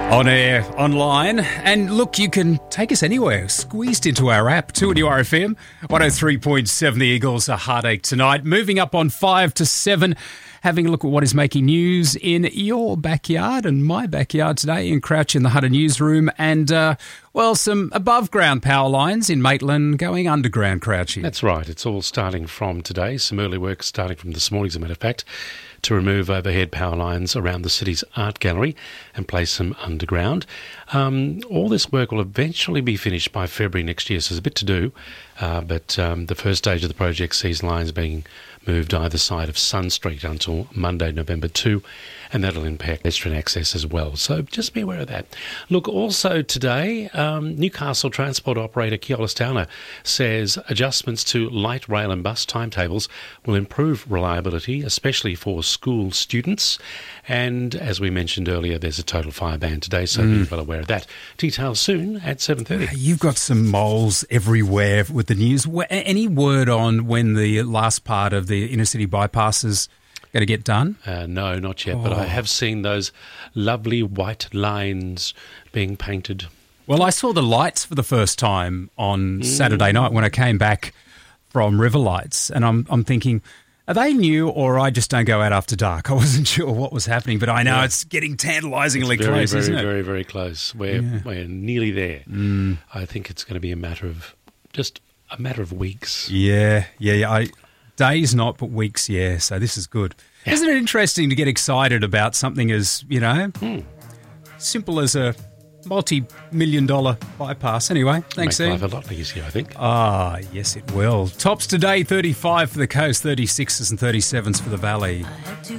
On air, online, and look, you can take us anywhere, squeezed into our app, 2NURFM, 103.7 The Eagles, a heartache tonight. Moving up on 5 to 7, having a look at what is making news in your backyard and my backyard today in Crouch in the Hunter newsroom, and, some above-ground power lines in Maitland going underground, Crouchy. That's right. It's all starting from today. Some early work starting from this morning, as a matter of fact, to remove overhead power lines around the city's art gallery and place them underground. All this work will eventually be finished by February next year, so there's a bit to do. But the first stage of the project sees lines being moved either side of Sun Street until Monday, November 2, and that'll impact pedestrian access as well. So just be aware of that. Look, also today, Newcastle transport operator Keolis Downer says adjustments to light rail and bus timetables will improve reliability, especially for school students. And as we mentioned earlier, there's a total fire ban today, so be well aware of that. Details soon at 7:30. You've got some moles everywhere with the news. Any word on when the last part of the inner city bypass is going to get done? No, not yet, but I have seen those lovely white lines being painted. Well, I saw the lights for the first time on Saturday night when I came back from River Lights, and I'm thinking, are they new or I just don't go out after dark? I wasn't sure what was happening, but I know it's getting tantalisingly close, isn't it? Very, very close. We're nearly there. I think it's going to be a matter of weeks. Yeah. Days not, but weeks, yeah. So this is good. Yeah. Isn't it interesting to get excited about something as, simple as a multi-million-dollar bypass? Anyway, thanks, Make life a lot easier, I think. Yes, it will. Tops today, 35 for the coast, 36s and 37s for the valley.